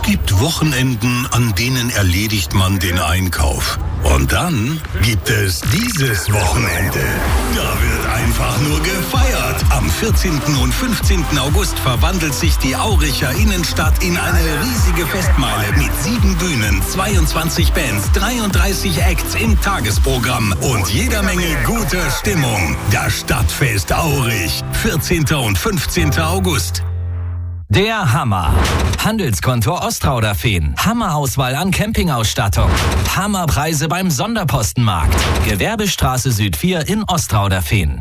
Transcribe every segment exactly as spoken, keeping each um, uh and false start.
gibt Wochenenden, an denen erledigt man den Einkauf. Und dann gibt es dieses Wochenende. Da wird einfach nur gefeiert. Am vierzehnten und fünfzehnten August verwandelt sich die Auricher Innenstadt in eine riesige Festmeile mit sieben Bühnen, zweiundzwanzig Bands, dreiunddreißig Acts im Tagesprogramm und jeder Menge guter Stimmung. Das Stadtfest Aurich, vierzehnten und fünfzehnten August. Der Hammer. Handelskonto Ostrauderfehn. Hammerauswahl an Campingausstattung. Hammerpreise beim Sonderpostenmarkt. Gewerbestraße Süd vier in Ostrauderfehn.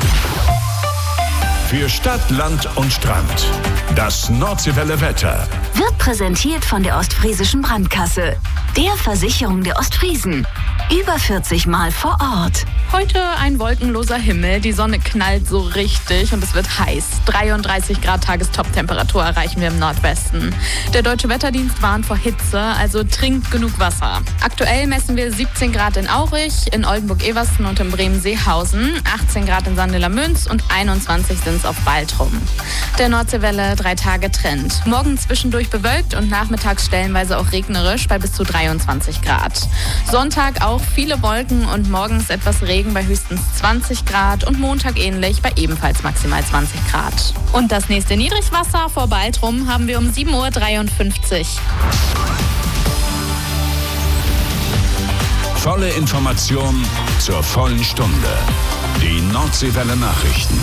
Für Stadt, Land und Strand. Das Nordseewelle Wetter. Wird präsentiert von der Ostfriesischen Brandkasse. Der Versicherung der Ostfriesen. Über vierzig Mal vor Ort. Heute ein wolkenloser Himmel, die Sonne knallt so richtig und es wird heiß. dreiunddreißig Grad Tagestop-Temperatur erreichen wir im Nordwesten. Der Deutsche Wetterdienst warnt vor Hitze, also trinkt genug Wasser. Aktuell messen wir siebzehn Grad in Aurich, in Oldenburg-Eversten und in Bremen-Seehausen, achtzehn Grad in Sandeler-Münz und einundzwanzig sind es auf Baltrum. Der Nordseewelle drei Tage Trend. Morgen zwischendurch bewölkt und nachmittags stellenweise auch regnerisch bei bis zu dreiundzwanzig Grad. Sonntag auch viele Wolken und morgens etwas Regen bei höchstens zwanzig Grad und Montag ähnlich bei ebenfalls maximal zwanzig Grad. Und das nächste Niedrigwasser vor Baltrum haben wir um sieben Uhr dreiundfünfzig. Volle Information zur vollen Stunde. Die Nordseewelle Nachrichten.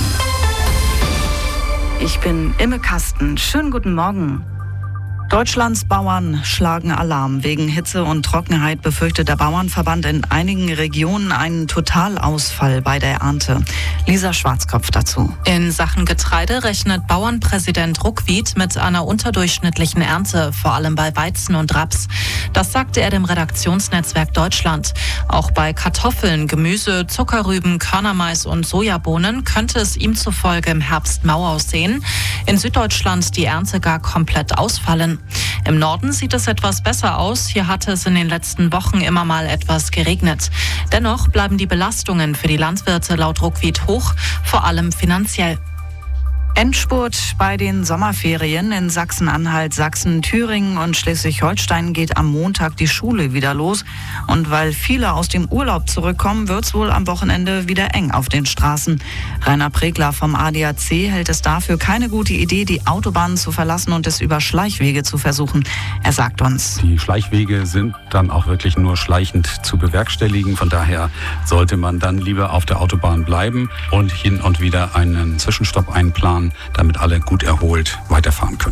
Ich bin Imme Kasten. Schönen guten Morgen. Deutschlands Bauern schlagen Alarm. Wegen Hitze und Trockenheit befürchtet der Bauernverband in einigen Regionen einen Totalausfall bei der Ernte. Lisa Schwarzkopf dazu. In Sachen Getreide rechnet Bauernpräsident Ruckwied mit einer unterdurchschnittlichen Ernte, vor allem bei Weizen und Raps. Das sagte er dem Redaktionsnetzwerk Deutschland. Auch bei Kartoffeln, Gemüse, Zuckerrüben, Körnermais und Sojabohnen könnte es ihm zufolge im Herbst mau aussehen. In Süddeutschland die Ernte gar komplett ausfallen. Im Norden sieht es etwas besser aus. Hier hatte es in den letzten Wochen immer mal etwas geregnet. Dennoch bleiben die Belastungen für die Landwirte laut Ruckwied hoch, vor allem finanziell. Endspurt bei den Sommerferien in Sachsen-Anhalt, Sachsen, Thüringen und Schleswig-Holstein geht am Montag die Schule wieder los. Und weil viele aus dem Urlaub zurückkommen, wird es wohl am Wochenende wieder eng auf den Straßen. Rainer Pregler vom A D A C hält es dafür keine gute Idee, die Autobahnen zu verlassen und es über Schleichwege zu versuchen. Er sagt uns: Die Schleichwege sind dann auch wirklich nur schleichend zu bewerkstelligen. Von daher sollte man dann lieber auf der Autobahn bleiben und hin und wieder einen Zwischenstopp einplanen, damit alle gut erholt weiterfahren können.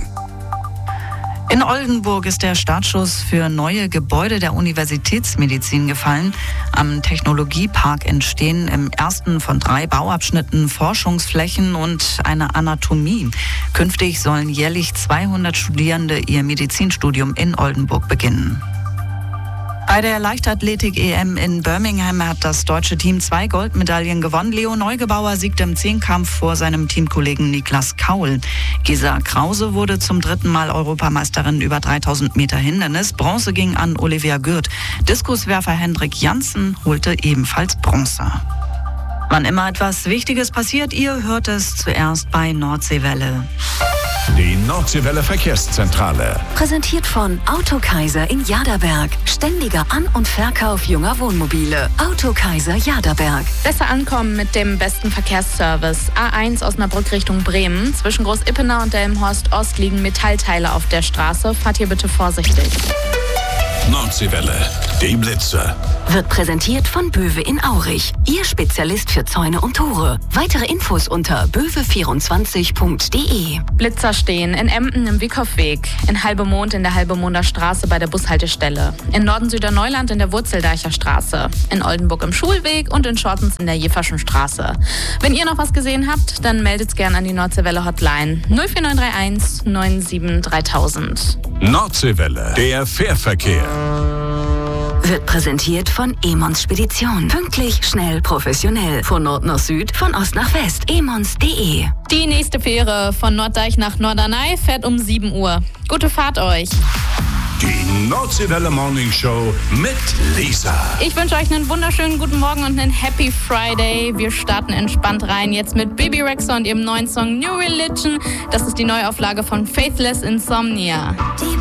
In Oldenburg ist der Startschuss für neue Gebäude der Universitätsmedizin gefallen. Am Technologiepark entstehen im ersten von drei Bauabschnitten Forschungsflächen und eine Anatomie. Künftig sollen jährlich zweihundert Studierende ihr Medizinstudium in Oldenburg beginnen. Bei der Leichtathletik-E M in Birmingham hat das deutsche Team zwei Goldmedaillen gewonnen. Leo Neugebauer siegte im Zehnkampf vor seinem Teamkollegen Niklas Kaul. Gesa Krause wurde zum dritten Mal Europameisterin über dreitausend Meter Hindernis. Bronze ging an Olivia Gürt. Diskuswerfer Hendrik Janssen holte ebenfalls Bronze. Wann immer etwas Wichtiges passiert, ihr hört es zuerst bei Nordseewelle. Die Nordseewelle Verkehrszentrale. Präsentiert von Autokaiser in Jaderberg. Ständiger An- und Verkauf junger Wohnmobile. Autokaiser Jaderberg. Besser ankommen mit dem besten Verkehrsservice. A eins Osnabrück Richtung Bremen. Zwischen Groß-Ippenau und Delmenhorst Ost liegen Metallteile auf der Straße. Fahrt hier bitte vorsichtig. Nordseewelle, die Blitze. Wird präsentiert von Böwe in Aurich. Ihr Spezialist für Zäune und Tore. Weitere Infos unter böwe vierundzwanzig punkt de. Blitzer stehen in Emden im Wieckhoffweg, in Halbemond in der Halbemonder Straße bei der Bushaltestelle, in Norden-Süderneuland in der Wurzeldeicher Straße, in Oldenburg im Schulweg und in Schortens in der Jeferschen Straße. Wenn ihr noch was gesehen habt, dann meldet's gern an die Nordseewelle Hotline null vier neun drei eins neun sieben dreitausend. Nordseewelle, der Fährverkehr. Wird präsentiert von Emons Spedition. Pünktlich, schnell, professionell. Von Nord nach Süd, von Ost nach West. emons punkt de. Die nächste Fähre von Norddeich nach Norderney fährt um sieben Uhr. Gute Fahrt euch. Die Nordseewelle Morning Show mit Lisa. Ich wünsche euch einen wunderschönen guten Morgen und einen Happy Friday. Wir starten entspannt rein jetzt mit Bibi Rexha und ihrem neuen Song New Religion. Das ist die Neuauflage von Faithless Insomnia.